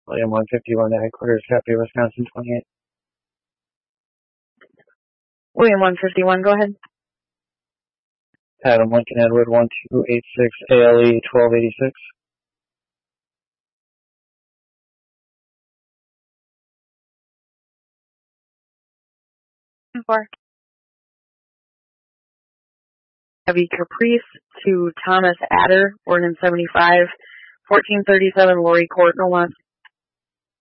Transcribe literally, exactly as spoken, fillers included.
William one fifty-one to headquarters, copy, Wisconsin twenty-eight. William one fifty-one, go ahead. Adam Lincoln Edward one two eight six, A L E twelve eighty-six. Four. Heavy Caprice to Thomas Adder, Ordinance seventy-five, fourteen thirty-seven Lori Court, no less.